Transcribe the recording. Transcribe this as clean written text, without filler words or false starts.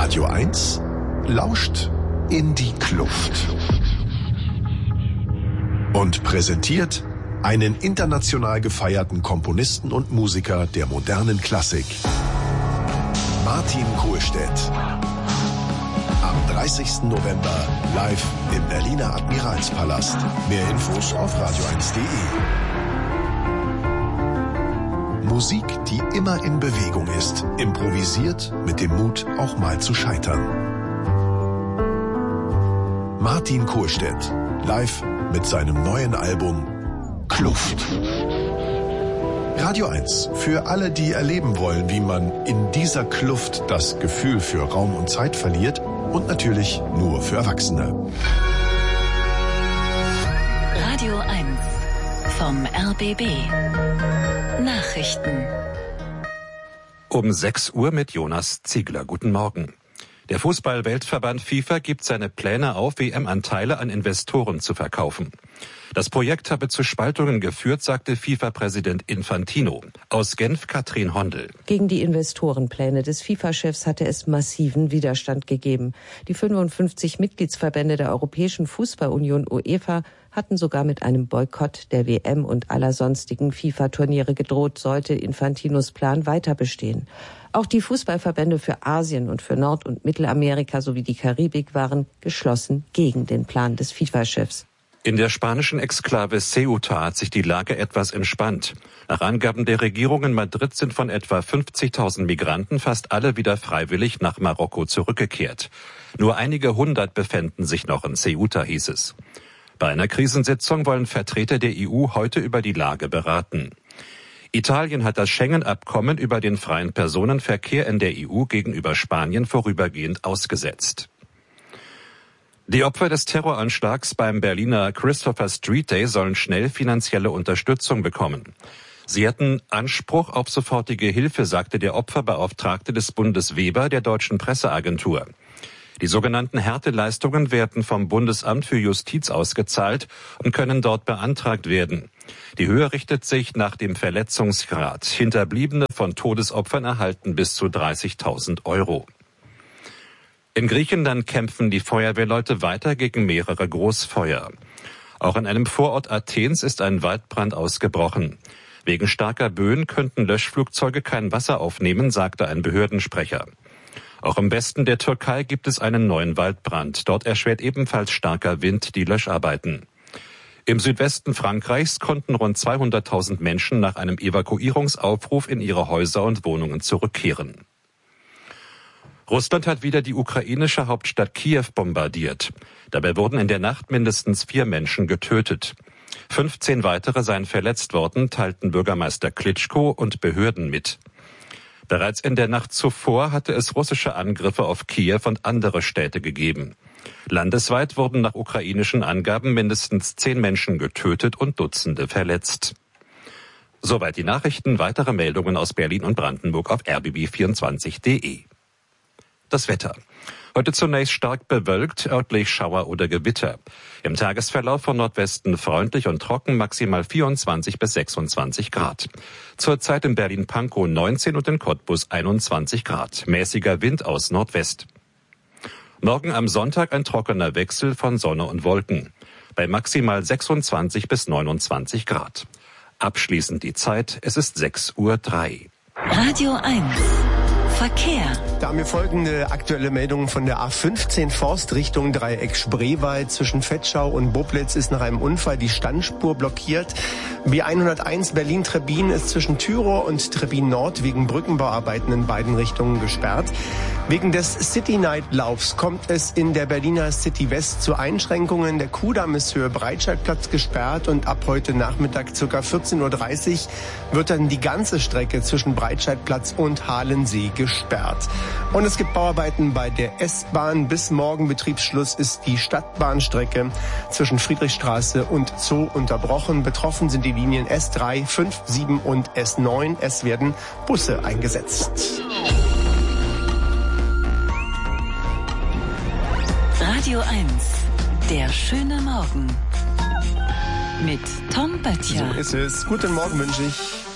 Radio 1 lauscht in die Kluft und präsentiert einen international gefeierten Komponisten und Musiker der modernen Klassik, Martin Kohlstedt. Am 30. November live im Berliner Admiralspalast. Mehr Infos auf radio1.de. Musik, die immer in Bewegung ist, improvisiert mit dem Mut, auch mal zu scheitern. Martin Kohlstedt, live mit seinem neuen Album Kluft. Radio 1, für alle, die erleben wollen, wie man in dieser Kluft das Gefühl für Raum und Zeit verliert, und natürlich nur für Erwachsene. Radio 1 vom RBB. Nachrichten. Um 6 Uhr mit Jonas Ziegler. Guten Morgen. Der Fußball-Weltverband FIFA gibt seine Pläne auf, WM-Anteile an Investoren zu verkaufen. Das Projekt habe zu Spaltungen geführt, sagte FIFA-Präsident Infantino. Aus Genf Katrin Hondel. Gegen die Investorenpläne des FIFA-Chefs hatte es massiven Widerstand gegeben. Die 55 Mitgliedsverbände der Europäischen Fußballunion UEFA hatten sogar mit einem Boykott der WM und aller sonstigen FIFA-Turniere gedroht, sollte Infantinos Plan weiter bestehen. Auch die Fußballverbände für Asien und für Nord- und Mittelamerika sowie die Karibik waren geschlossen gegen den Plan des FIFA-Chefs. In der spanischen Exklave Ceuta hat sich die Lage etwas entspannt. Nach Angaben der Regierung in Madrid sind von etwa 50.000 Migranten fast alle wieder freiwillig nach Marokko zurückgekehrt. Nur einige hundert befänden sich noch in Ceuta, hieß es. Bei einer Krisensitzung wollen Vertreter der EU heute über die Lage beraten. Italien hat das Schengen-Abkommen über den freien Personenverkehr in der EU gegenüber Spanien vorübergehend ausgesetzt. Die Opfer des Terroranschlags beim Berliner Christopher Street Day sollen schnell finanzielle Unterstützung bekommen. Sie hätten Anspruch auf sofortige Hilfe, sagte der Opferbeauftragte des Bundes Weber der Deutschen Presseagentur. Die sogenannten Härteleistungen werden vom Bundesamt für Justiz ausgezahlt und können dort beantragt werden. Die Höhe richtet sich nach dem Verletzungsgrad. Hinterbliebene von Todesopfern erhalten bis zu 30.000 Euro. In Griechenland kämpfen die Feuerwehrleute weiter gegen mehrere Großfeuer. Auch in einem Vorort Athens ist ein Waldbrand ausgebrochen. Wegen starker Böen könnten Löschflugzeuge kein Wasser aufnehmen, sagte ein Behördensprecher. Auch im Westen der Türkei gibt es einen neuen Waldbrand. Dort erschwert ebenfalls starker Wind die Löscharbeiten. Im Südwesten Frankreichs konnten rund 200.000 Menschen nach einem Evakuierungsaufruf in ihre Häuser und Wohnungen zurückkehren. Russland hat wieder die ukrainische Hauptstadt Kiew bombardiert. Dabei wurden in der Nacht mindestens 4 Menschen getötet. 15 weitere seien verletzt worden, teilten Bürgermeister Klitschko und Behörden mit. Bereits in der Nacht zuvor hatte es russische Angriffe auf Kiew und andere Städte gegeben. Landesweit wurden nach ukrainischen Angaben mindestens 10 Menschen getötet und Dutzende verletzt. Soweit die Nachrichten. Weitere Meldungen aus Berlin und Brandenburg auf rbb24.de. Das Wetter. Heute zunächst stark bewölkt, örtlich Schauer oder Gewitter. Im Tagesverlauf von Nordwesten freundlich und trocken, maximal 24 bis 26 Grad. Zurzeit in Berlin-Pankow 19 und in Cottbus 21 Grad. Mäßiger Wind aus Nordwest. Morgen am Sonntag ein trockener Wechsel von Sonne und Wolken. Bei maximal 26 bis 29 Grad. Abschließend die Zeit, es ist 6:03 Uhr. Radio 1 Verkehr. Da haben wir folgende aktuelle Meldungen von der A15 Forst Richtung Dreieck Spreewald. Zwischen Vetschau und Bublitz ist nach einem Unfall die Standspur blockiert. B101 Berlin-Trebbin ist zwischen Thürow und Trebbin Nord wegen Brückenbauarbeiten in beiden Richtungen gesperrt. Wegen des City Night Laufs kommt es in der Berliner City West zu Einschränkungen. Der Kudamm ist Höhe Breitscheidplatz gesperrt und ab heute Nachmittag ca. 14:30 Uhr wird dann die ganze Strecke zwischen Breitscheidplatz und Halensee gesperrt. Und es gibt Bauarbeiten bei der S-Bahn. Bis morgen Betriebsschluss ist die Stadtbahnstrecke zwischen Friedrichstraße und Zoo unterbrochen. Betroffen sind die Linien S3, 5, 7 und S9. Es werden Busse eingesetzt. Radio 1, der schöne Morgen. Mit Tom Böttcher. So ist es. Guten Morgen wünsche ich.